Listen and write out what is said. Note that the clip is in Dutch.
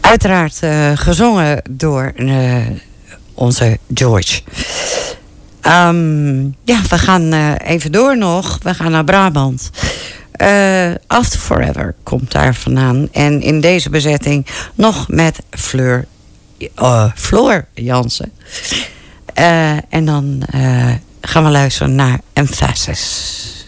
Uiteraard gezongen door onze George. We gaan even door nog. We gaan naar Brabant. After Forever komt daar vandaan. En in deze bezetting nog met Floor Jansen. En dan gaan we luisteren naar Emphasis.